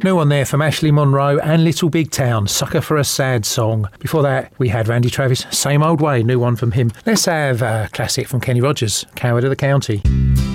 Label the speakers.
Speaker 1: New one there from Ashley Monroe and Little Big Town, Sucker for a Sad Song. Before that, we had Randy Travis, Same Old Way, new one from him. Let's have a classic from Kenny Rogers, Coward of the County.